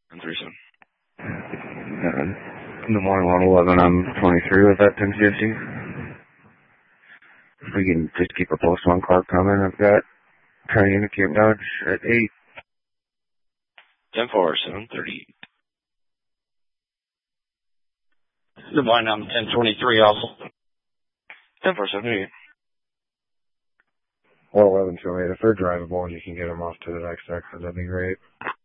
And 37. In the morning, 111, I'm 23 with that 1050. If we can just keep a post 1 clock coming, I've got turning into Camp Dodge at 8. 10-4, 730. Good morning, I'm 1023 also. 10-4, 738. 111, show 8. If they're drivable and you can get them off to the next exit, that'd be great.